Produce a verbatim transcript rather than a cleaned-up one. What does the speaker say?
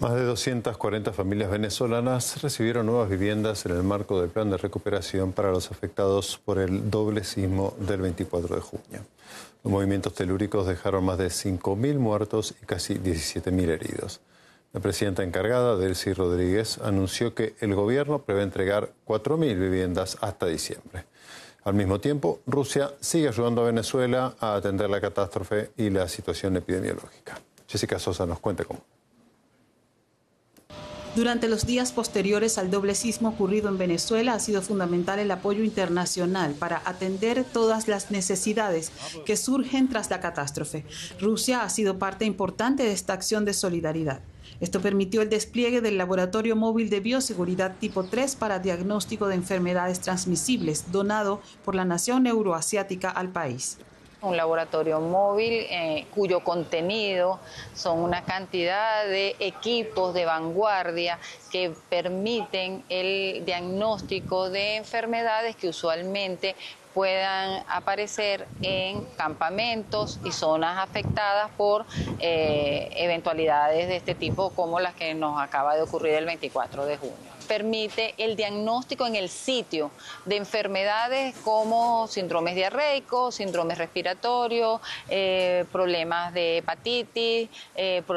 Más de doscientas cuarenta familias venezolanas recibieron nuevas viviendas en el marco del plan de recuperación para los afectados por el doble sismo del veinticuatro de junio. Los movimientos telúricos dejaron más de cinco mil muertos y casi diecisiete mil heridos. La presidenta encargada, Delcy Rodríguez, anunció que el gobierno prevé entregar cuatro mil viviendas hasta diciembre. Al mismo tiempo, Rusia sigue ayudando a Venezuela a atender la catástrofe y la situación epidemiológica. Jessica Sosa nos cuenta cómo. Durante los días posteriores al doble sismo ocurrido en Venezuela ha sido fundamental el apoyo internacional para atender todas las necesidades que surgen tras la catástrofe. Rusia ha sido parte importante de esta acción de solidaridad. Esto permitió el despliegue del Laboratorio Móvil de Bioseguridad Tipo tres para diagnóstico de enfermedades transmisibles, donado por la nación euroasiática al país. Un laboratorio móvil eh, cuyo contenido son una cantidad de equipos de vanguardia que permiten el diagnóstico de enfermedades que usualmente puedan aparecer en campamentos y zonas afectadas por eh, eventualidades de este tipo como las que nos acaba de ocurrir el veinticuatro de junio. Permite el diagnóstico en el sitio de enfermedades como síndromes diarreicos, síndromes respiratorios, eh, problemas de hepatitis, eh,